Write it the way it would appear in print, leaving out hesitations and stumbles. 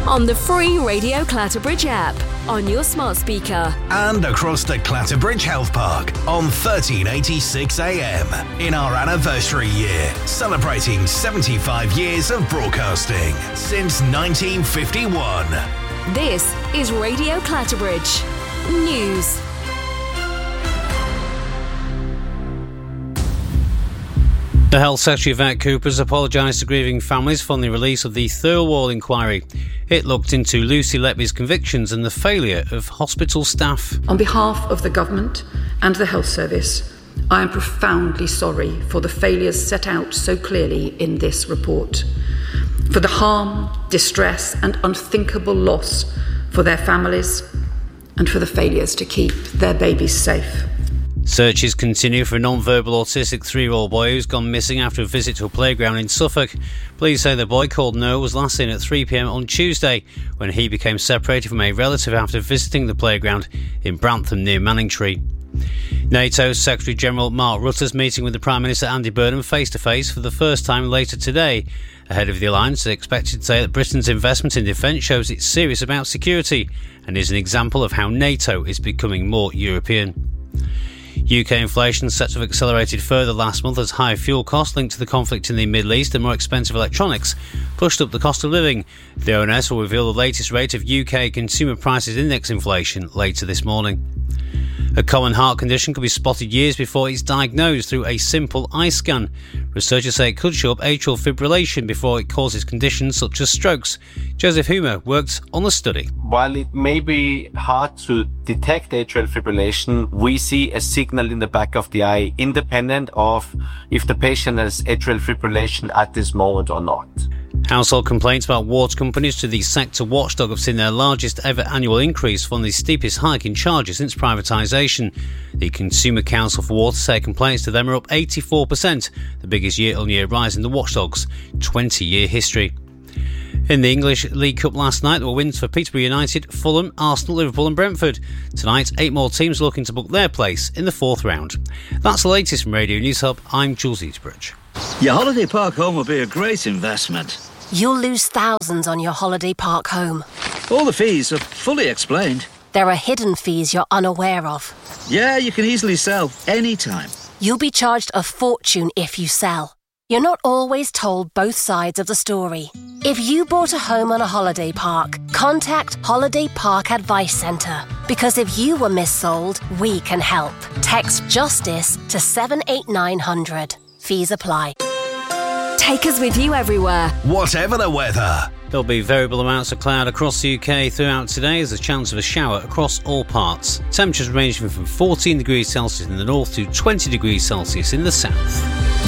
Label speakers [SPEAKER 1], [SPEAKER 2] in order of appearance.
[SPEAKER 1] on the free Radio Clatterbridge app, on your smart speaker,
[SPEAKER 2] and across the Clatterbridge Health Park on 1386 AM in our anniversary year, celebrating 75 years of broadcasting since 1951.
[SPEAKER 1] This is Radio Clatterbridge News.
[SPEAKER 3] The Health Secretary, Yvette Cooper, has apologised to grieving families following the release of the Thirlwall inquiry. It looked into Lucy Letby's convictions and the failure of hospital staff.
[SPEAKER 4] On behalf of the Government and the Health Service, I am profoundly sorry for the failures set out so clearly in this report, for the harm, distress and unthinkable loss for their families, and for the failures to keep their babies safe.
[SPEAKER 3] Searches continue for a non-verbal autistic 3-year-old boy who's gone missing after a visit to a playground in Suffolk. Police say the boy, called Noah, was last seen at 3 p.m. on Tuesday when he became separated from a relative after visiting the playground in Brantham near Manningtree. NATO Secretary-General Mark Rutte's meeting with the Prime Minister Andy Burnham face-to-face for the first time later today. Ahead of the alliance, is expected to say that Britain's investment in defence shows it's serious about security and is an example of how NATO is becoming more European. UK inflation set to have accelerated further last month as high fuel costs linked to the conflict in the Middle East and more expensive electronics pushed up the cost of living. The ONS will reveal the latest rate of UK Consumer Prices Index inflation later this morning. A common heart condition could be spotted years before it's diagnosed through a simple eye scan. Researchers say it could show up atrial fibrillation before it causes conditions such as strokes. Joseph Humer worked on the study.
[SPEAKER 5] While it may be hard to detect atrial fibrillation, we see a signal in the back of the eye independent of if the patient has atrial fibrillation at this moment or not.
[SPEAKER 3] Household complaints about water companies to the sector watchdog have seen their largest ever annual increase following the steepest hike in charges since privatisation. The Consumer Council for Water say complaints to them are up 84%, the biggest year-on-year rise in the watchdog's 20-year history. In the English League Cup last night, there were wins for Peterborough United, Fulham, Arsenal, Liverpool and Brentford. Tonight, 8 more teams looking to book their place in the 4th round. That's the latest from Radio News Hub. I'm Jules Eatbridge.
[SPEAKER 6] Your holiday park home will be a great investment.
[SPEAKER 7] You'll lose thousands on your holiday park home.
[SPEAKER 6] All the fees are fully explained.
[SPEAKER 7] There are hidden fees you're unaware of.
[SPEAKER 6] Yeah, you can easily sell anytime.
[SPEAKER 7] You'll be charged a fortune if you sell. You're not always told both sides of the story. If you bought a home on a holiday park, contact Holiday Park Advice Centre. Because if you were missold, we can help. Text JUSTICE to 78900. Fees apply.
[SPEAKER 1] Take us with you everywhere,
[SPEAKER 2] whatever the weather.
[SPEAKER 3] There'll be variable amounts of cloud across the UK throughout today. There's a chance of a shower across all parts. Temperatures ranging from 14 degrees Celsius in the north to 20 degrees Celsius in the south.